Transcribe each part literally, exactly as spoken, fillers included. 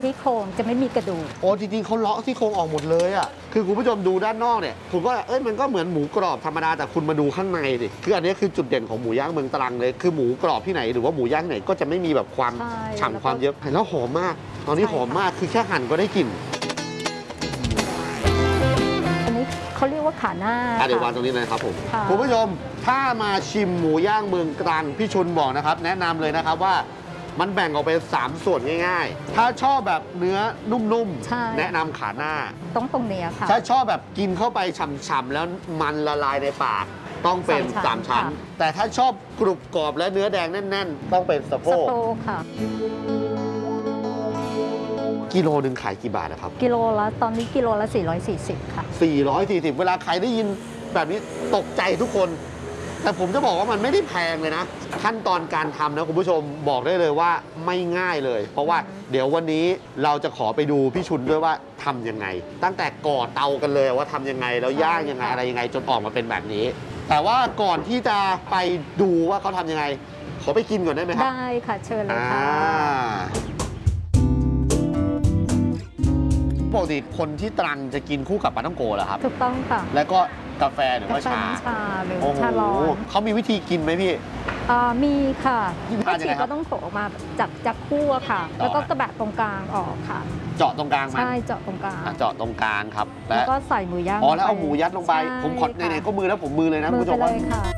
ซี่โครงจะไม่มีกระดูกโอ้จริงๆเขาเลาะซี่โครงออกหมดเลยอ่ะคือคุณผู้ชมดูด้านนอกเนี่ยผมก็เอ้ยมันก็เหมือนหมูกรอบธรรมดาแต่คุณมาดูข้างในดิคืออันนี้คือจุดเด่นของหมูย่างเมืองตรังเลยคือหมูกรอบที่ไหนหรือว่าหมูย่างที่ไหนก็จะไม่มีแบบความฉ่ำความเยอะแล้วหอมมากตอนนี้หอมมากคือแค่หั่นก็ได้กลิ่นอันนี้เขาเรียกว่าขาหน้าเดี๋ยววางตรงนี้เลยครับผมคุณผู้ชมถ้ามาชิมหมูย่างเมืองตรังพี่ชุนบอกนะครับแนะนำเลยนะครับว่ามันแบ่งออกเป็นสามส่วนง่ายๆถ้าชอบแบบเนื้อนุ่มๆแนะนำขาหน้าต้องตรงเนี้ยค่ะถ้าชอบแบบกินเข้าไปฉ่ำๆแล้วมันละลายในปากต้องเป็นสามชั้นแต่ถ้าชอบกรุบกรอบและเนื้อแดงแน่นๆต้องเป็นสะโพกค่ะกิโลหนึ่งขายกี่บาทครับกิโลละตอนนี้กิโลละสี่ร้อยสี่สิบค่ะสี่ร้อยสี่สิบเวลาใครได้ยินแบบนี้ตกใจทุกคนแต่ผมจะบอกว่ามันไม่ได้แพงเลยนะขั้นตอนการทำนะคุณผู้ชมบอกได้เลยว่าไม่ง่ายเลยเพราะว่าเดี๋ยววันนี้เราจะขอไปดูพี่ชุนด้วยว่าทำยังไงตั้งแต่ก่อเตากันเลยว่าทำยังไงแล้วย่างยังไงอะไรยังไงจนออกมาเป็นแบบนี้แต่ว่าก่อนที่จะไปดูว่าเขาทำยังไงขอไปกินก่อนได้ไหมครับได้ค่ะเชิญเลยค่ะปกติคนที่ตรังจะกินคู่กับปลาท่องโกเหรอครับถูกต้องค่ะแล้วก็กาแฟหรือว่าชาชาหรือชาร้อนเขามีวิธีกินไหมพี่มีค่ะก็ฉีกก็ต้องโขออกมาจากจากคั่วค่ะแล้วก็กระแบะตรงกลางออกค่ะเจาะตรงกลางไหมใช่เจาะตรงกลางเจาะตรงกลางครับแล้วก็ใส่หมูย่างอ๋อแล้วเอาหมูยัดลงไปผมขอไหนๆก็มือแล้วผมมือเลยนะคุณผู้ชมว่า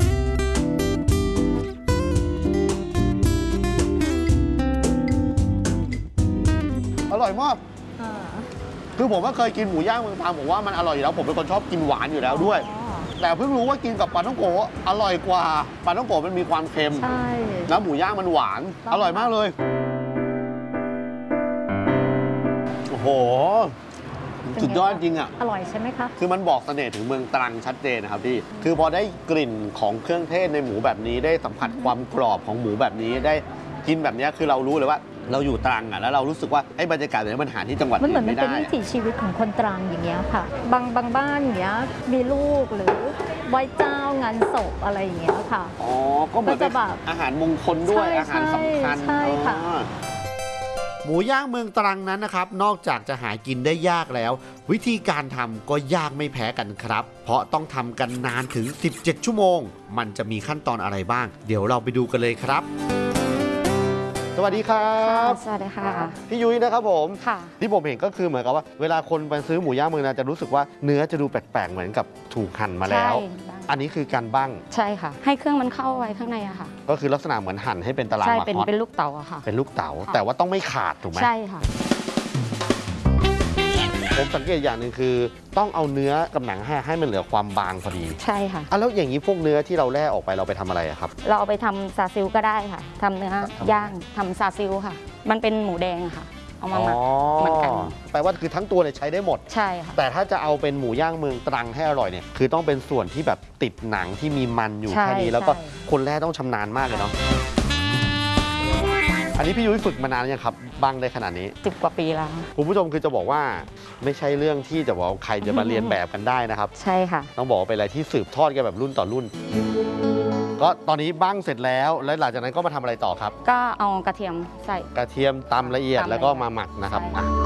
อร่อยมากคือผมก็เคยกินหมูย่างเมืองตรังผมว่ามันอร่อยอยู่แล้วผมเป็นคนชอบกินหวานอยู่แล้วด้วยแต่เพิ่งรู้ว่ากินกับปลาท่องโกอร่อยกว่าปลาท่องโกมันมีความเค็มแล้วหมูย่างมันหวานอร่อยมากเลยโอ้โหสุดยอดจริงอ่ะอร่อยใช่ไหมคะคือมันบอกเสน่ห์ถึงเมืองตรังชัดเจนนะครับพี่คือพอได้กลิ่นของเครื่องเทศในหมูแบบนี้ได้สัมผัสความกรอบของหมูแบบนี้ได้กินแบบนี้คือเรารู้เลยว่าเราอยู่ตรังอ่ะแล้วเรารู้สึกว่าไอ้บรรยากาศแบบนี้มันหาที่จังหวัดอื่นไม่ได้มันเหมือนมันเป็นวิถีชีวิตของคนตรังอย่างเงี้ยค่ะบางบางบ้านอย่างเงี้ยมีลูกหรือไหว้เจ้างานศพอะไรอย่างเงี้ยค่ะอ๋อก็เหมือนเป็นอาหารมงคลด้วยอาหารสำคัญใช่ค่ะหมูย่างเมืองตรังนั้นนะครับนอกจากจะหากินได้ยากแล้ววิธีการทำก็ยากไม่แพ้กันครับเพราะต้องทำกันนานถึงสิบเจ็ดชั่วโมงมันจะมีขั้นตอนอะไรบ้างเดี๋ยวเราไปดูกันเลยครับสวัสดีครับสวัสดีค่ะพี่ยุ้ยนะครับผมค่ะที่ผมเห็นก็คือเหมือนกับว่าเวลาคนไปซื้อหมูย่างเมืองตรังจะรู้สึกว่าเนื้อจะดูแปลกๆเหมือนกับถูกหั่นมาแล้วอันนี้คือการบั้งใช่ค่ะให้เครื่องมันเข้าไว้ข้างในอะค่ะก็คือลักษณะเหมือนหั่นให้เป็นตารางมาใช่เป็นเป็นลูกเต๋าอะค่ะเป็นลูกเต๋าแต่ว่าต้องไม่ขาดถูกไหมใช่ค่ะผมสังเกตอย่างหนึ่งคือต้องเอาเนื้อกับหนังให้ให้มันเหลือความบางพอดีใช่ค่ะอ่ะแล้วอย่างนี้พวกเนื้อที่เราแล่ออกไปเราไปทำอะไรครับเราเอาไปทำซาซิลก็ได้ค่ะทำเนื้อย่างทำซาซิลค่ะมันเป็นหมูแดงค่ะเอามาหมักเหมือนกันแปลว่าคือทั้งตัวเนี่ยใช้ได้หมดใช่ค่ะแต่ถ้าจะเอาเป็นหมูย่างเมืองตรังให้อร่อยเนี่ยคือต้องเป็นส่วนที่แบบติดหนังที่มีมันอยู่แค่นี้แล้วก็คนแล่ต้องชำนาญมากเลยเนาะอันนี้พี่ยุ้ยฝึกมานานยังครับบังได้ขนาดนี้สิบกว่าปีแล้วคุณผู้ชมคือจะบอกว่าไม่ใช่เรื่องที่จะบอกใครจะมาเรียนแบบกันได้นะครับใช่ค่ะต้องบอกว่าเป็นอะไรที่สืบทอดกันแบบรุ่นต่อรุ่นก็ตอนนี้บั้งเสร็จแล้วแล้วหลังจากนั้นก็มาทำอะไรต่อครับก็เอากระเทียมใส่กระเทียมตำละเอียดแล้วก็มาหมักนะครับ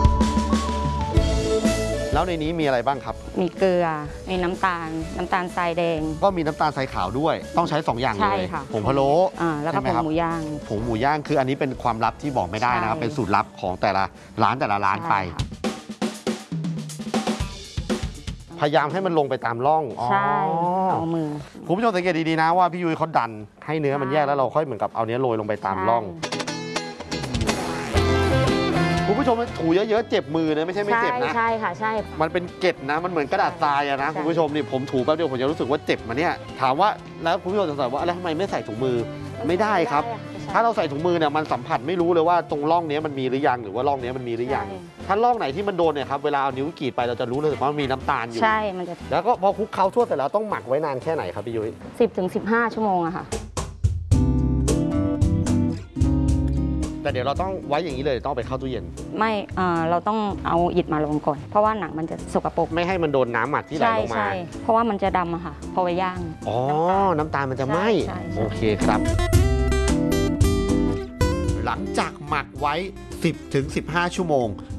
แล้วในนี้มีอะไรบ้างครับมีเกลือมีน้ำตาลน้ำตาลทรายแดงก็มีน้ำตาลทรายขาวด้วยต้องใช้สองอย่างเลยผงพะโล้แล้วก็ผงหมูย่างผงหมูย่างคืออันนี้เป็นความลับที่บอกไม่ได้นะครับเป็นสูตรลับของแต่ละร้านแต่ละร้านไปพยายามให้มันลงไปตามร่องใช่เอามือคุณผู้ชมสังเกตดีๆนะว่าพี่ยุ้ยเขาดันให้เนื้อมันแยกแล้วเราค่อยเหมือนกับเอาเนื้อโรยลงไปตามร่องคุณผู้ชมถูเยอะๆเจ็บมือนะไม่ใช่ไม่เจ็บนะใช่ค่ะใช่มันเป็นเกล็ดนะมันเหมือนกระดาษทรายอะนะคุณผู้ชมนี่ผมถูแป๊บเดียวผมจะรู้สึกว่าเจ็บมาเนี่ยถามว่าแล้วคุณผู้ชมสงสัยว่าแล้วทำไมไม่ใส่ถุงมือไม่ได้ครับถ้าเราใส่ถุงมือเนี่ยมันสัมผัสไม่รู้เลยว่าตรงร่องนี้มันมีหรือยังหรือว่าร่องนี้มันมีหรือยังถ้าร่องไหนที่มันโดนเนี่ยครับเวลาเอานิ้วกรีดไปเราจะรู้เลยว่ามันมีน้ำตาลอยู่ใช่มันจะแล้วก็พอคลุกเคล้าทั่วเสร็จแล้วต้องหมักไว้นานแค่ไหนครับพี่ยุ้ยสิบถึงสิบห้าชั่วโมงอะค่ะแต่เดี๋ยวเราต้องไว้อย่างนี้เลยต้องไปเข้าตู้เย็นไม่เราต้องเอาอิฐมาลงก่อนเพราะว่าหนังมันจะสกปรกไม่ให้มันโดนน้ำหมักที่ไหลลงมาใช่เพราะว่ามันจะดำอะค่ะพอไปย่างอ๋อน้ำตาลมันจะไหม้โอเคครับหลังจากหมักไว้สิบถึงสิบห้า ชั่วโมง